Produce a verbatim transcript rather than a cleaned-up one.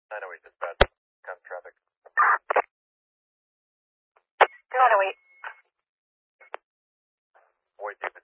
nine oh eight dispatch. Con traffic. nine oh eight. Void